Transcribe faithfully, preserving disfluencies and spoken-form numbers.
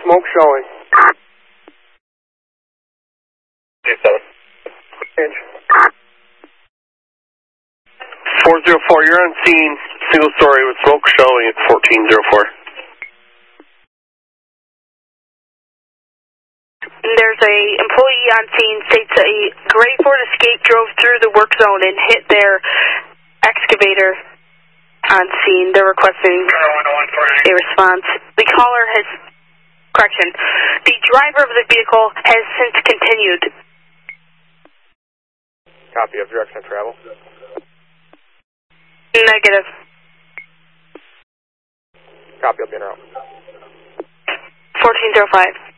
smoke showing. two seven. Inch. four zero four, you're on scene, single story with smoke showing at fourteen zero four. There's a employee on scene states a gray Ford Escape drove through the work zone and hit their excavator on scene. They're requesting a response. The caller has, correction, the driver of the vehicle has since continued. Copy of direction of travel. Negative. Copy of in route. fourteen zero five.